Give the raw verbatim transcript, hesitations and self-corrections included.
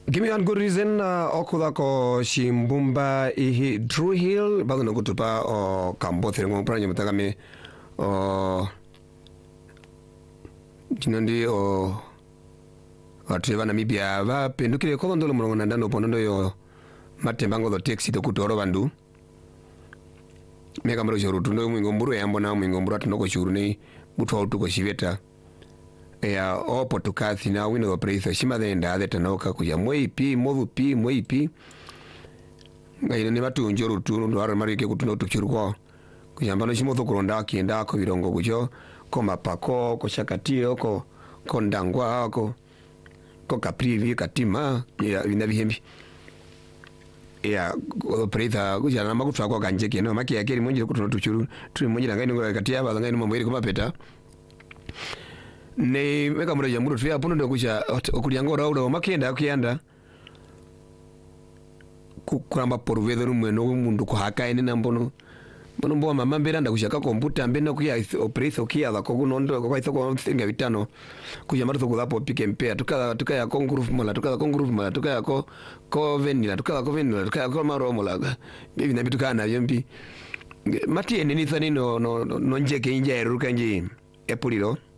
Give me a good reason uh, okuda ko shimbumba ihi Drew Hill bago nakutupa o kambothi ngo pranya mutagame o jinandi o atreva Namibia va pendukire ko ndolo mulongo ndano pondo yo matembango do taxi to kutoro bandu mega maro shuru tundo mwingo mburu yambo na mwingo mburu atunoko shuru ni mutu wa utuko shiveta ya opo tukathi na wino do preisa shima de ndade tanoka kuja mwei pi movu pi mwei pi ngaine ne batu njoro tunu ndo ara marike kutuno tukuru ko kuja mbano shimo to kuronda kienda ko birongo kujo ko mapako ko shakatio ko ko ndangwa ko ko kaprivi katima ya vina bihembi ya do preisa kuja na makutu kwa kanje kino maki yakeri monjira kutuno tukuru tuli monjira ngaine ngo katia ba ngaine mo mwiri ko mapeta ne meka mura jamuru tuya puno ndo kucha okulyangora ura makenda akuyanda kukuramba porvedo rumwe no mundu kuhaka ene nambono bono mbo mama mbera nda kushaka computer mbena kuya operate okia la kogunondo kwa ithoko mfinga vitano kuja maruto kudapo pike mpea tukala tukaya ko group mola tukala ko group mola tukaya ko ko venila tukala ko venila tukaya ko maro mola bibi na bitukana yombi mati ene ni thani no no no njeke inja eruka nji epuliro